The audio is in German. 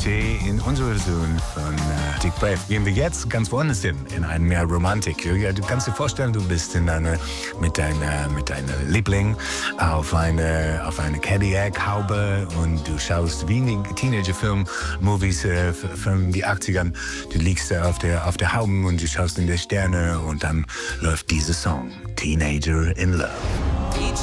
Klischee in unserer Version von Dick Brave gehen wir jetzt ganz woanders hin, in eine mehr Romantik. Ja, du kannst dir vorstellen, du bist mit deiner Liebling auf eine Cadillac-Haube und du schaust wie in Teenager-Film-Movies von den 80ern. Du liegst auf der Haube und du schaust in die Sterne und dann läuft dieser Song, Teenager in Love.